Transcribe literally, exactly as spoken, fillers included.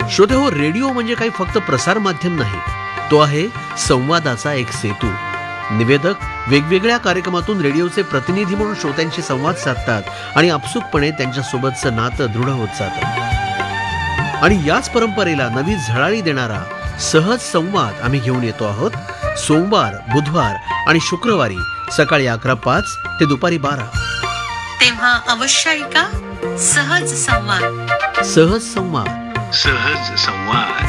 श्रोतेहो, radio म्हणजे काही फक्त प्रसार माध्यम नाही, तो आहे संवादाचा एक सेतू. निवेदक वेगवेगळ्या कार्यक्रमातून रेडिओचे प्रतिनिधी म्हणून श्रोत्यांशी संवाद साधतात आणि आपसुकपणे त्यांच्यासोबतचं नातं दृढ होत जातं. आणि याच परंपरेला नवी झळाळी देणारा सहज संवाद आम्ही घेऊन येतो आहोत. सोमवार, बुधवार आणि शुक्रवारी सकाळी अकरा पाच ते दुपारी बारा. तेव्हा अवश्य ऐका सहज संवाद. सहज संवाद. सहज संवाद.